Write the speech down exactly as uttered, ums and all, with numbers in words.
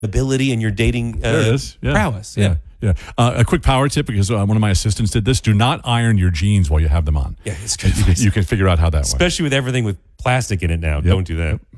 ability and your dating uh, There it is. Yeah. prowess. Yeah. Yeah. Uh, a quick power tip, because uh, one of my assistants did this. Do not iron your jeans while you have them on. Yeah, it's good. You can, you can figure out how that works. Especially with everything with plastic in it now. Yep. Don't do that.